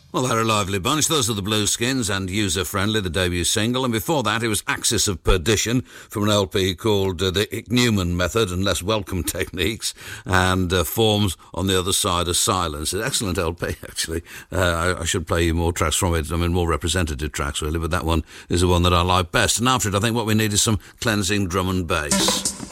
Well, they're a lively bunch. Those are the Blueskins and User Friendly, the debut single. And before that, it was Axis of Perdition from an LP called The Icknewman Method and Less Welcome Techniques and Forms on the Other Side of Silence. An excellent LP, actually. I should play you more tracks from it. I mean, more representative tracks, really. But that one is the one that I like best. And after it, I think what we need is some cleansing drum and bass.